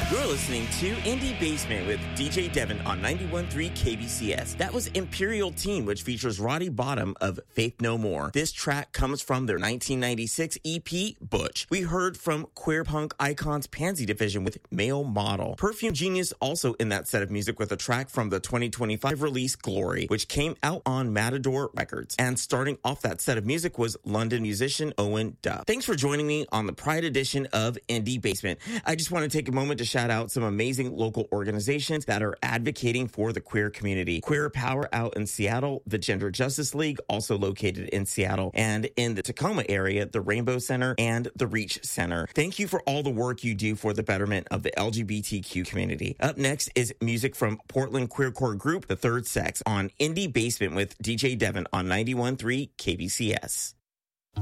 You're listening to Indie Basement with DJ Devin on 91.3 KBCS. That was Imperial Teen, which features Roddy Bottom of Faith No More. This track comes from their 1996 EP, Butch. We heard from queer punk icons Pansy Division with Male Model. Perfume Genius also in that set of music with a track from the 2025 release, Glory, which came out on Matador Records. And starting off that set of music was London musician Owen Duff. Thanks for joining me on the Pride edition of Indie Basement. I just want to take a moment to shout out some amazing local organizations that are advocating for the queer community. Queer Power out in Seattle, the Gender Justice League, also located in Seattle, and in the Tacoma area, the Rainbow Center and the Reach Center. Thank you for all the work you do for the betterment of the LGBTQ community. Up next is music from Portland queercore group The Third Sex on Indie Basement with DJ Devin on 91.3 KBCS.